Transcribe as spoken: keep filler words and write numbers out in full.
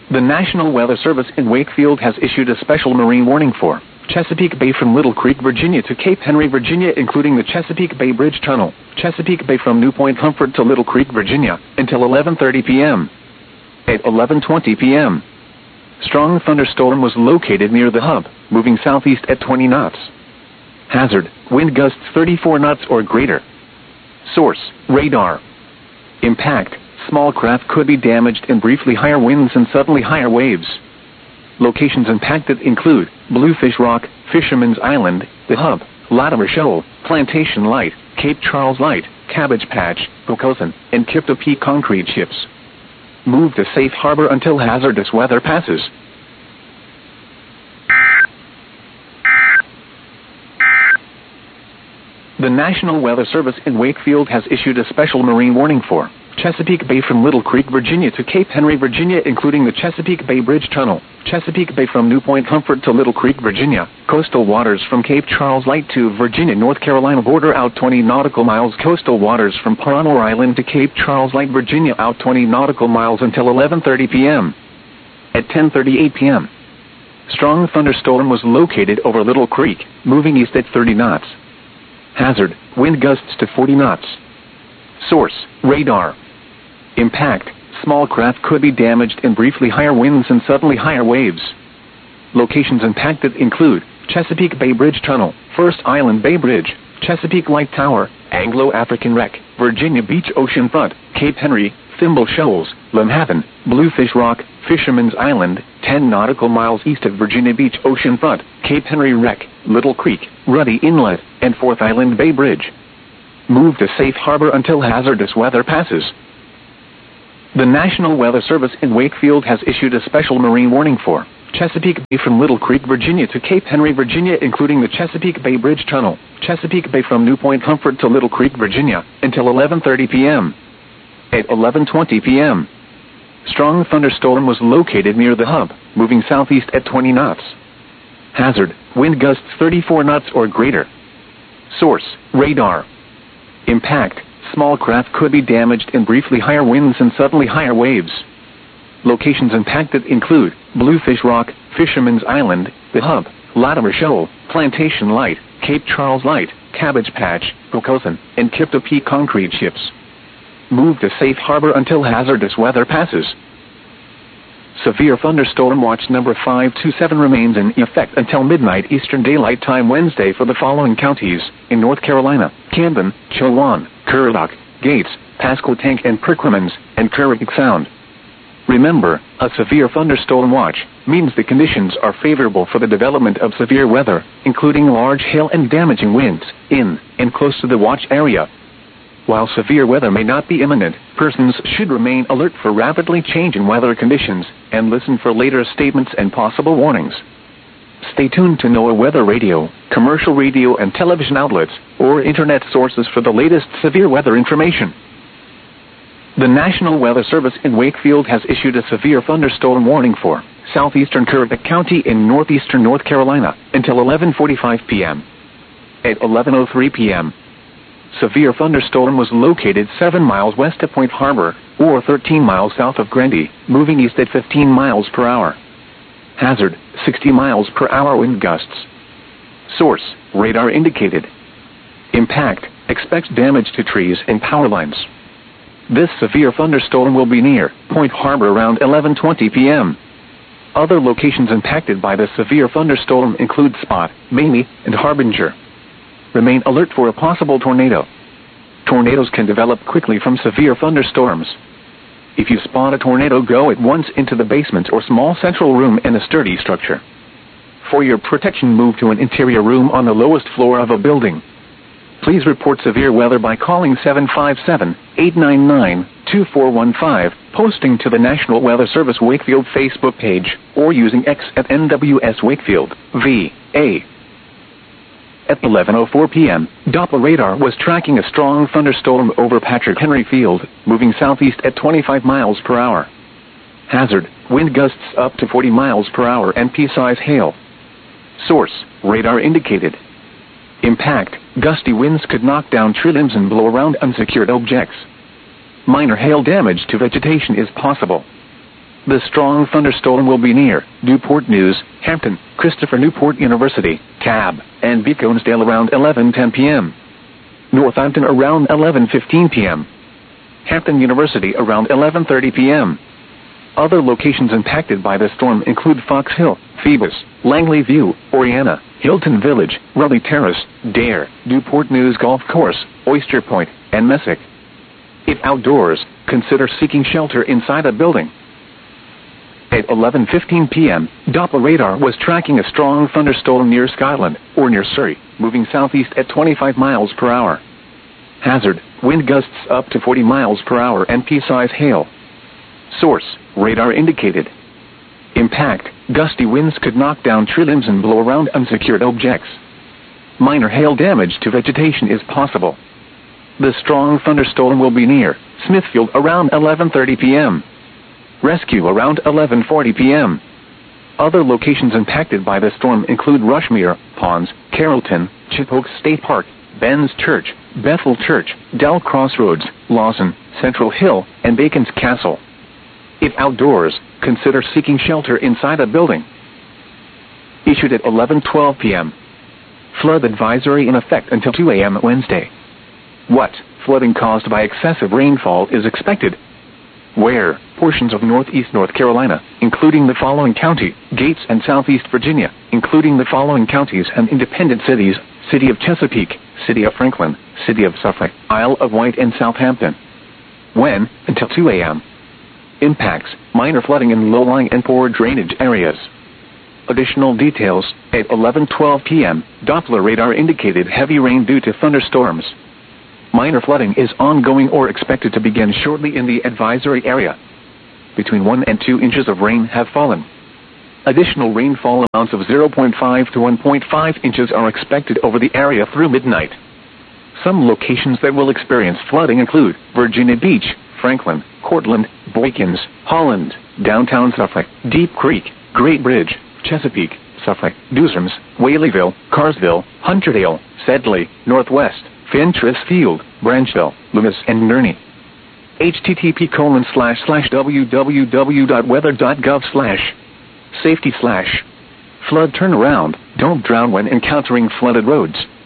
The National Weather Service in Wakefield has issued a special marine warning for Chesapeake Bay from Little Creek, Virginia to Cape Henry, Virginia, including the Chesapeake Bay Bridge Tunnel, Chesapeake Bay from New Point Comfort to Little Creek, Virginia, until eleven thirty p m At eleven twenty p m, strong thunderstorm was located near the hub, moving southeast at twenty knots. Hazard, wind gusts thirty-four knots or greater. Source, radar. Impact, small craft could be damaged in briefly higher winds and suddenly higher waves. Locations impacted include Bluefish Rock, Fisherman's Island, The Hub, Latimer Shoal, Plantation Light, Cape Charles Light, Cabbage Patch, Pocosin, and Kipto Peak concrete ships. Move to safe harbor until hazardous weather passes. The National Weather Service in Wakefield has issued a special marine warning for Chesapeake Bay from Little Creek, Virginia to Cape Henry, Virginia, including the Chesapeake Bay Bridge Tunnel, Chesapeake Bay from New Point Comfort to Little Creek, Virginia, coastal waters from Cape Charles Light to Virginia, North Carolina border out twenty nautical miles, coastal waters from Paranor Island to Cape Charles Light, Virginia out twenty nautical miles until eleven thirty p m At ten thirty-eight p m, strong thunderstorm was located over Little Creek, moving east at thirty knots. Hazard, wind gusts to forty knots. Source, radar. Impact, small craft could be damaged in briefly higher winds and suddenly higher waves. Locations impacted include Chesapeake Bay Bridge Tunnel, First Island Bay Bridge, Chesapeake Light Tower, Anglo-African Wreck, Virginia Beach Oceanfront, Cape Henry, Thimble Shoals, Limhaven, Bluefish Rock, Fisherman's Island, ten nautical miles east of Virginia Beach Oceanfront, Cape Henry Wreck, Little Creek, Ruddy Inlet, and Fourth Island Bay Bridge. Move to safe harbor until hazardous weather passes. The National Weather Service in Wakefield has issued a special marine warning for Chesapeake Bay from Little Creek, Virginia to Cape Henry, Virginia, including the Chesapeake Bay Bridge Tunnel, Chesapeake Bay from New Point Comfort to Little Creek, Virginia, until eleven thirty p m At eleven twenty p m, strong thunderstorm was located near the hub, moving southeast at twenty knots. Hazard, wind gusts thirty-four knots or greater. Source, radar. Impact, small craft could be damaged in briefly higher winds and suddenly higher waves. Locations impacted include Bluefish Rock, Fisherman's Island, The Hub, Latimer Shoal, Plantation Light, Cape Charles Light, Cabbage Patch, Pocosin, and Kipto Peak concrete ships. Move to safe harbor until hazardous weather passes. Severe thunderstorm watch number five two seven remains in effect until midnight Eastern Daylight Time Wednesday for the following counties in North Carolina: Camden, Chowan, Currituck, Gates, Pasquotank and Perquimans, and Currituck Sound. Remember, a severe thunderstorm watch means the conditions are favorable for the development of severe weather, including large hail and damaging winds, in and close to the watch area. While severe weather may not be imminent, persons should remain alert for rapidly changing weather conditions and listen for later statements and possible warnings. Stay tuned to NOAA Weather Radio, commercial radio and television outlets, or internet sources for the latest severe weather information. The National Weather Service in Wakefield has issued a severe thunderstorm warning for southeastern Currituck County in northeastern North Carolina until eleven forty-five p m At eleven oh three p m, severe thunderstorm was located seven miles west of Point Harbor, or thirteen miles south of Grandy, moving east at fifteen miles per hour. Hazard, sixty miles per hour wind gusts. Source, radar indicated. Impact, expects damage to trees and power lines. This severe thunderstorm will be near Point Harbor around eleven twenty p m Other locations impacted by the severe thunderstorm include Spot, Mamie, and Harbinger. Remain alert for a possible tornado. Tornadoes can develop quickly from severe thunderstorms. If you spot a tornado, go at once into the basement or small central room in a sturdy structure. For your protection, move to an interior room on the lowest floor of a building. Please report severe weather by calling seven five seven, eight nine nine, two four one five, posting to the National Weather Service Wakefield Facebook page, or using X at N W S Wakefield, V A. At eleven oh four p m, Doppler radar was tracking a strong thunderstorm over Patrick Henry Field, moving southeast at twenty-five miles per hour. Hazard, wind gusts up to forty miles per hour and pea-size hail. Source, radar indicated. Impact, gusty winds could knock down tree limbs and blow around unsecured objects. Minor hail damage to vegetation is possible. The strong thunderstorm will be near Newport News, Hampton, Christopher Newport University, Tab, and Beaconsdale around eleven ten p.m. Northampton around eleven fifteen p.m. Hampton University around eleven thirty p.m. Other locations impacted by the storm include Fox Hill, Phoebus, Langley View, Oriana, Hilton Village, Raleigh Terrace, Dare, Newport News Golf Course, Oyster Point, and Messick. If outdoors, consider seeking shelter inside a building. At eleven fifteen p.m., Doppler radar was tracking a strong thunderstorm near Scotland, or near Surrey, moving southeast at twenty-five miles per hour. Hazard, wind gusts up to forty miles per hour and pea-size hail. Source, radar indicated. Impact, gusty winds could knock down tree limbs and blow around unsecured objects. Minor hail damage to vegetation is possible. The strong thunderstorm will be near Smithfield around eleven thirty p.m. Rescue around eleven forty p.m. Other locations impacted by the storm include Rushmere, Ponds, Carrollton, Chipoke State Park, Ben's Church, Bethel Church, Dell Crossroads, Lawson, Central Hill, and Bacon's Castle. If outdoors, consider seeking shelter inside a building. Issued at eleven twelve p.m. Flood advisory in effect until two a.m. Wednesday. What flooding caused by excessive rainfall is expected? Where portions of northeast North Carolina, including the following county, Gates, and southeast Virginia, including the following counties and independent cities, City of Chesapeake, City of Franklin, City of Suffolk, Isle of Wight, and Southampton. When? Until two a.m. Impacts, minor flooding in low-lying and poor drainage areas. Additional details, at eleven twelve p.m., Doppler radar indicated heavy rain due to thunderstorms. Minor flooding is ongoing or expected to begin shortly in the advisory area. Between one and two inches of rain have fallen. Additional rainfall amounts of zero point five to one point five inches are expected over the area through midnight. Some locations that will experience flooding include Virginia Beach, Franklin, Cortland, Boykins, Holland, downtown Suffolk, Deep Creek, Great Bridge, Chesapeake, Suffolk, Dewsarms, Whaleyville, Carsville, Hunterdale, Sedley, Northwest, Fentress Field, Branchville, Loomis, and Nerney. http colon slash slash www.weather.gov slash safety slash flood turnaround. Don't drown when encountering flooded roads.